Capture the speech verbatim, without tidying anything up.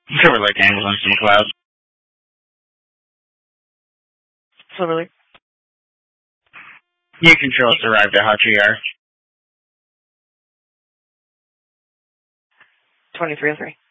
Silver Lake Ambulance in McLeod. Silver Lake. New control has arrived at Hot Yard. twenty-three oh three.